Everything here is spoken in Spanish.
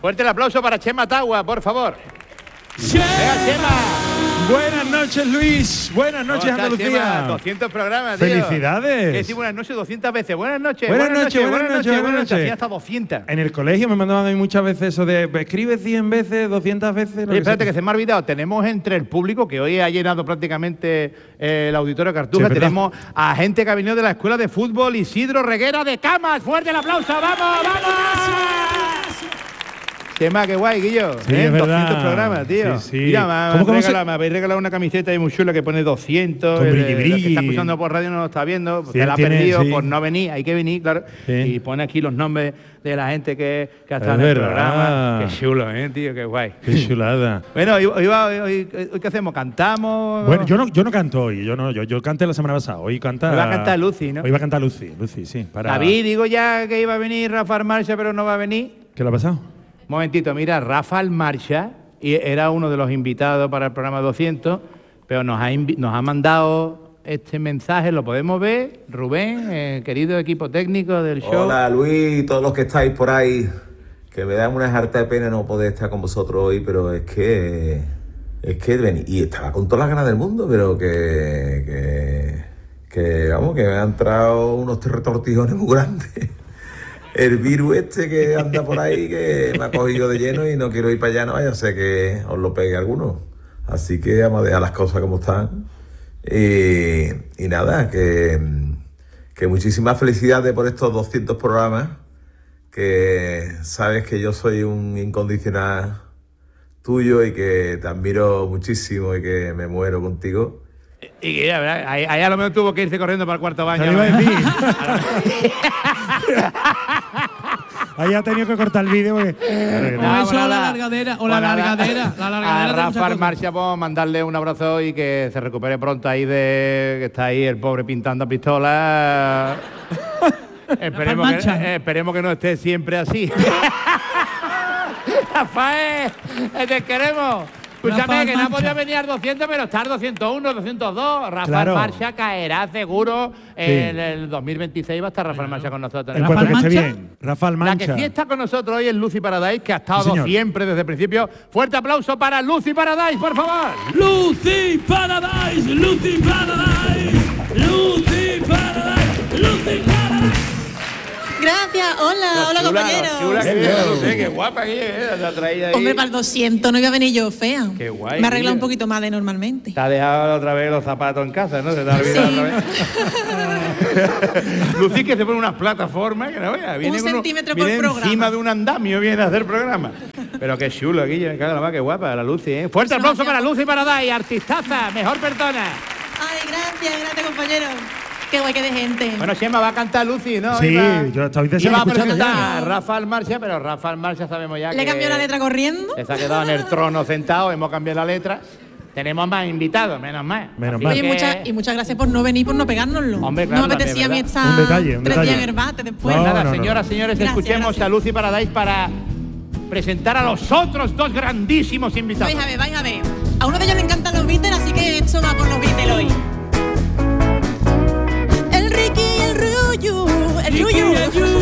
Fuerte el aplauso para Chema Tagua, por favor. ¡Chema! ¡Venga, Chema! Buenas noches, Luis. Buenas noches, Andalucía. Chema? 200 programas, tío. ¡Felicidades! Decir buenas noches 200 veces. Buenas noches. Buenas noches. Hacía hasta 200. En el colegio me mandaban a mí muchas veces eso de escribe 100 veces, 200 veces. Oye, espérate, que se me ha olvidado. Tenemos entre el público, que hoy ha llenado prácticamente el auditorio Cartuja, sí, tenemos a gente que ha venido de la Escuela de Fútbol Isidro Reguera de Camas. ¡Fuerte el aplauso! ¡Vamos, vamos! Chema, qué guay, Guillo. Sí, es 200 programas, tío. Sí, sí. Mira, ¿Cómo me habéis regalado una camiseta ahí muy chula que pone 200. Con El brilli. que está escuchando por radio no lo está viendo. Sí, Se la ha tiene, perdido sí. por no venir. Hay que venir, claro. Sí. Y pone aquí los nombres de la gente que ha estado Es en el verdad. programa. Qué chulo, tío, qué guay. Qué chulada. Bueno, hoy ¿qué hacemos? ¿Cantamos? Bueno, yo no canto hoy. Yo canté la semana pasada. Hoy canta. Hoy va a cantar Lucy, ¿no? Hoy va a cantar Lucy, sí. David, digo ya que iba a venir Rafa Almarcha, pero no va a venir. ¿Qué le ha pasado? Un momentito, mira, Rafa Almarcha era uno de los invitados para el programa 200, pero nos ha mandado este mensaje, lo podemos ver, Rubén, querido equipo técnico del show. Hola Luis y todos los que estáis por ahí, que me da una harta de pena no poder estar con vosotros hoy, pero es que vení, y estaba con todas las ganas del mundo, pero que vamos, que me han entrado unos retortijones muy grandes. El virus este que anda por ahí, que me ha cogido de lleno y no quiero ir para allá, no vaya a ser que os lo pegue alguno. Así que vamos a dejar las cosas como están. Y nada, que muchísimas felicidades por estos 200 programas, que sabes que yo soy un incondicional tuyo y que te admiro muchísimo y que me muero contigo. Y que ahí a lo mejor tuvo que irse corriendo para el cuarto baño. Se lo iba a decir. Ahí ha tenido que cortar el vídeo porque… O eso, la largadera. A Rafa Almarcha, pues mandarle un abrazo y que se recupere pronto ahí que está ahí el pobre pintando pistolas. Esperemos que no esté siempre así. Rafael, te queremos. Escúchame, Rafa que no Almarcha. podía venir al 200, pero estar 201, 202. Rafa Claro. Almarcha caerá seguro. En el 2026 va a estar Rafa Almarcha con nosotros. En cuanto que esté Almarcha. bien. Rafa La Almarcha. que sí está con nosotros hoy es Lucy Paradise, que ha Sí, estado señor. siempre desde el principio. Fuerte aplauso para Lucy Paradise, por favor. Lucy Paradise, Lucy Paradise, Lucy Paradise, Lucy Paradise. Gracias, hola compañeros. Qué guapa que la traída ahí. Hombre, para el 200 no iba a venir yo fea. Qué guay, Me ha arreglado Guille. un poquito más de normalmente. Te ha dejado otra vez los zapatos en casa, ¿no? Se te ha olvidado Sí. otra vez. Lucy que se pone unas plataformas que no veas. Viene Un con centímetro por viene programa. encima de un andamio, viene a hacer programa. Pero qué chulo aquí, me cago en la mar, qué guapa la Lucy, ¿eh? Fuerte aplauso para Lucy Paradise, artistaza, mejor persona. Ay, gracias compañeros. Qué guay que de gente. Bueno, Chema va a cantar Lucy, ¿no? Sí, yo estaba deseando iba a escucharla presentar ya. a Rafa Almarcha, pero Rafa Almarcha sabemos ya Le que cambió la letra corriendo. se ha quedado en el trono sentado, hemos cambiado la letra. Tenemos más invitados, menos mal. Menos Así mal. Oye, que- muchas gracias por no venir, por no pegárnoslo. Hombre, claro, no me apetecía a mí también, estar Un detalle, un 3 días detalle. en el bate después. Pues No, nada, no, no. señoras, señores, Gracias, escuchemos gracias. a Lucy Paradise para presentar a los otros dos grandísimos invitados. Vais a ver. A uno de ellos le encantan los Beatles, así que esto va por los Beatles hoy. El Ricky y el Ruyu. El Ricky Yuyu. y el Yuyu.